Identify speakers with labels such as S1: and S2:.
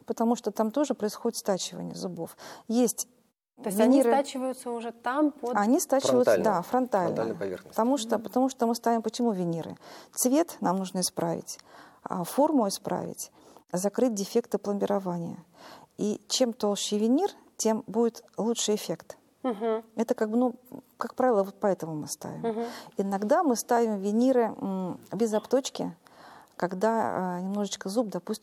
S1: потому что там тоже происходит стачивание зубов. Есть
S2: То есть
S1: виниры,
S2: они стачиваются уже там под...
S1: они стачиваются,
S3: фронтально,
S1: да, фронтально.
S3: фронтальной поверхности.
S1: Потому что мы ставим, почему виниры? Цвет нам нужно исправить, форму исправить, закрыть дефекты пломбирования. И чем толще винир, тем будет лучший эффект. Это как бы, ну, как правило, вот поэтому мы ставим. Иногда мы ставим виниры без обточки, когда немножечко зуб, допустим,